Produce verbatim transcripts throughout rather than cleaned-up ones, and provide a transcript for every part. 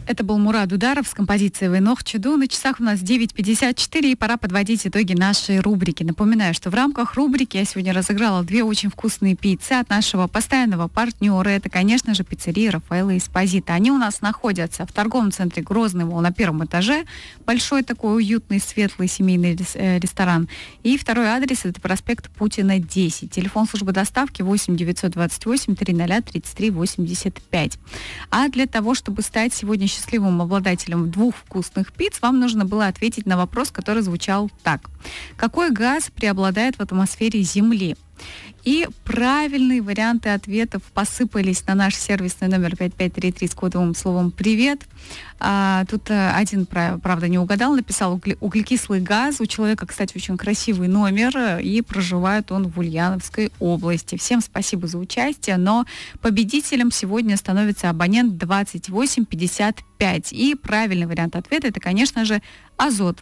Это был Мурад Ударов с композицией «Войнох Чуду». На часах у нас девять пятьдесят четыре, и пора подводить итоги нашей рубрики. Напоминаю, что в рамках рубрики я сегодня разыграла две очень вкусные пиццы от нашего постоянного партнера. Это, конечно же, пиццерия Рафаэлло Эспозито. Они у нас находятся в торговом центре Грозный Молл на первом этаже. Большой такой уютный, светлый семейный ресторан. И второй адрес — это проспект Путина, десять. Телефон службы доставки восемь девятьсот двадцать восемь триста тридцать три восемьдесят пять. А для того, чтобы стать сегодня счастливым обладателем двух вкусных пиц, вам нужно было ответить на вопрос, который звучал так. Какой газ преобладает в атмосфере Земли? И правильные варианты ответов посыпались на наш сервисный номер пять пять три три с кодовым словом «Привет». А, тут а, один, правда, не угадал, написал угле, углекислый газ. У человека, кстати, очень красивый номер, и проживает он в Ульяновской области. Всем спасибо за участие, но победителем сегодня становится абонент двадцать восемь пятьдесят пять. И правильный вариант ответа — это, конечно же, азот.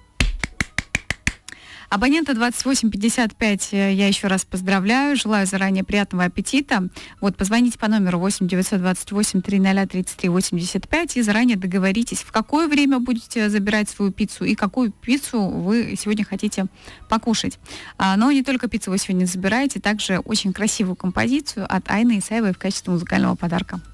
Абонента двадцать восемь пятьдесят пять я еще раз поздравляю, желаю заранее приятного аппетита. Вот, позвоните по номеру восемь девятьсот двадцать восемь триста тридцать три восемьдесят пять и заранее договоритесь, в какое время будете забирать свою пиццу и какую пиццу вы сегодня хотите покушать. А, но не только пиццу вы сегодня забираете, также очень красивую композицию от Айны Исаевой в качестве музыкального подарка.